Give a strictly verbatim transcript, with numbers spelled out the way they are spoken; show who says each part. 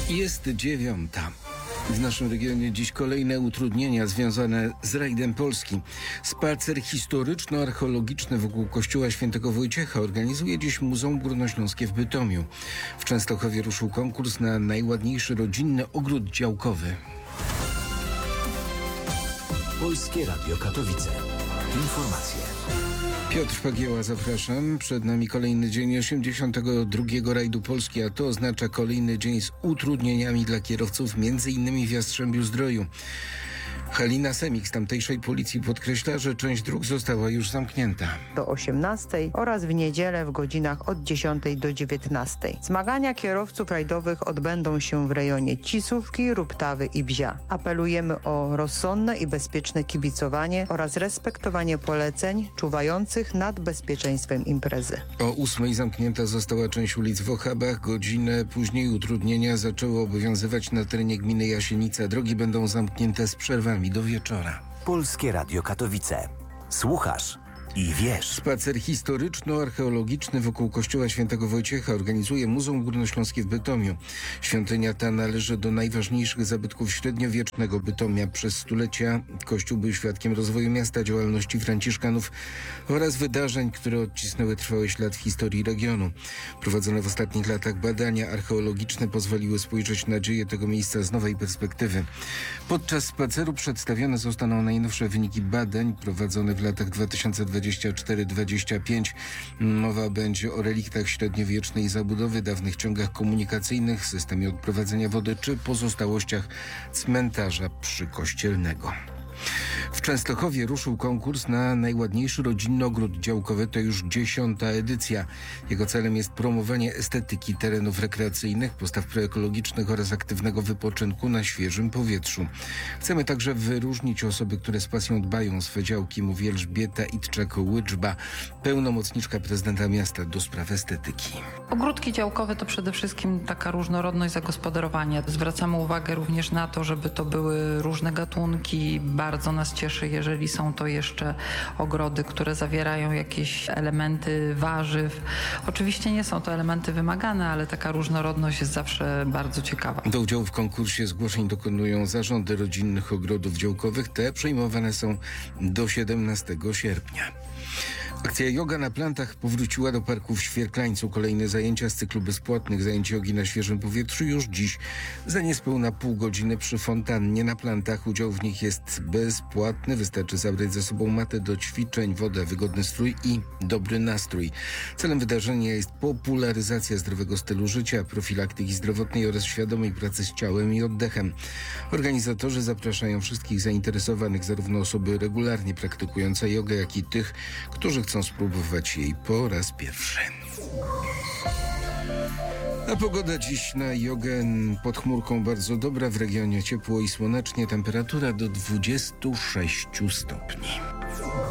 Speaker 1: Jest dziewiąta. W naszym regionie dziś kolejne utrudnienia związane z rajdem Polski. Spacer historyczno-archeologiczny wokół kościoła świętego Wojciecha organizuje dziś Muzeum Górnośląskie w Bytomiu. W Częstochowie ruszył konkurs na najładniejszy rodzinny ogród działkowy.
Speaker 2: Polskie Radio Katowice. Informacje.
Speaker 1: Piotr Pagieła, zapraszam. Przed nami kolejny dzień osiemdziesiątego drugiego rajdu Polski, a to oznacza kolejny dzień z utrudnieniami dla kierowców, między innymi w Jastrzębiu-Zdroju. Halina Semik z tamtejszej policji podkreśla, że część dróg została już zamknięta.
Speaker 3: Do osiemnastej oraz w niedzielę w godzinach od dziesiątej do dziewiętnastej. Zmagania kierowców rajdowych odbędą się w rejonie Cisówki, Ruptawy i Bzia. Apelujemy o rozsądne i bezpieczne kibicowanie oraz respektowanie poleceń czuwających nad bezpieczeństwem imprezy.
Speaker 1: O ósmej zamknięta została część ulic w Ochabach. Godzinę później utrudnienia zaczęły obowiązywać na terenie gminy Jasienica. Drogi będą zamknięte z przerwami do wieczora.
Speaker 2: Polskie Radio Katowice. Słuchasz i wiesz.
Speaker 1: Spacer historyczno-archeologiczny wokół kościoła świętego Wojciecha organizuje Muzeum Górnośląskie w Bytomiu. Świątynia ta należy do najważniejszych zabytków średniowiecznego Bytomia. Przez stulecia kościół był świadkiem rozwoju miasta, działalności franciszkanów oraz wydarzeń, które odcisnęły trwały ślad w historii regionu. Prowadzone w ostatnich latach badania archeologiczne pozwoliły spojrzeć na dzieje tego miejsca z nowej perspektywy. Podczas spaceru przedstawione zostaną najnowsze wyniki badań prowadzonych w latach dwa tysiące dwudziestym czwartym do dwudziestego piątego. Mowa będzie o reliktach średniowiecznej zabudowy, dawnych ciągach komunikacyjnych, systemie odprowadzenia wody czy pozostałościach cmentarza przykościelnego. W Częstochowie ruszył konkurs na najładniejszy rodzinny ogród działkowy. To już dziesiąta edycja. Jego celem jest promowanie estetyki terenów rekreacyjnych, postaw proekologicznych oraz aktywnego wypoczynku na świeżym powietrzu. Chcemy także wyróżnić osoby, które z pasją dbają o swe działki, mówi Elżbieta Itczak-Łyczba, pełnomocniczka prezydenta miasta do spraw estetyki.
Speaker 4: Ogródki działkowe to przede wszystkim taka różnorodność zagospodarowania. Zwracamy uwagę również na to, żeby to były różne gatunki. Bardzo nas cieszy, jeżeli są to jeszcze ogrody, które zawierają jakieś elementy warzyw. Oczywiście nie są to elementy wymagane, ale taka różnorodność jest zawsze bardzo ciekawa.
Speaker 1: Do udziału w konkursie zgłoszeń dokonują zarządy rodzinnych ogrodów działkowych. Te przejmowane są do siedemnastego sierpnia. Akcja Yoga na plantach powróciła do parku w Świerklańcu. Kolejne zajęcia z cyklu bezpłatnych zajęć jogi na świeżym powietrzu już dziś za niespełna pół godziny przy fontannie na plantach. Udział w nich jest bezpłatny. Wystarczy zabrać ze sobą matę do ćwiczeń, wodę, wygodny strój i dobry nastrój. Celem wydarzenia jest popularyzacja zdrowego stylu życia, profilaktyki zdrowotnej oraz świadomej pracy z ciałem i oddechem. Organizatorzy zapraszają wszystkich zainteresowanych, zarówno osoby regularnie praktykujące jogę, jak i tych, którzy chcą spróbować jej po raz pierwszy. A pogoda dziś na jogę pod chmurką bardzo dobra. W regionie ciepło i słonecznie. Temperatura do dwudziestu sześciu stopni.